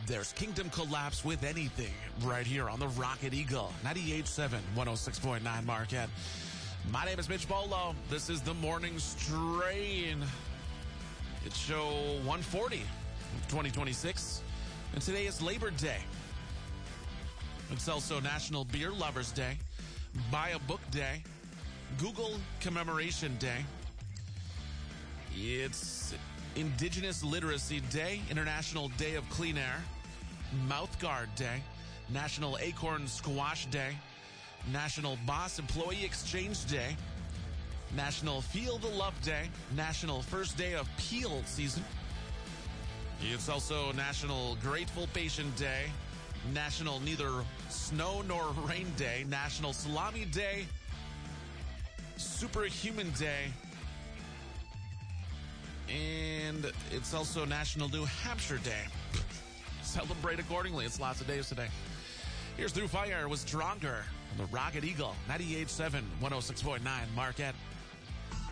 There's Kingdom Collapse with Anything right here on the Rocket Eagle, 98.7, 106.9 Marquette. My name is Mitch Bolo. This is the Morning Strain. It's show 140 of 2026, and today is Labor Day. It's also National Beer Lovers Day, Buy a Book Day, Google Commemoration Day. It's Indigenous Literacy Day, International Day of Clean Air, Mouth Guard Day, National Acorn Squash Day, National Boss Employee Exchange Day, National Feel the Love Day, National First Day of Peel Season. It's also National Grateful Patient Day, National Neither Snow Nor Rain Day, National Salami Day, Superhuman Day, and it's also National New Hampshire Day. Celebrate accordingly. It's lots of days today. Here's Through Fire with Stronger on the Rocket Eagle, 98.7, 106.9 Marquette.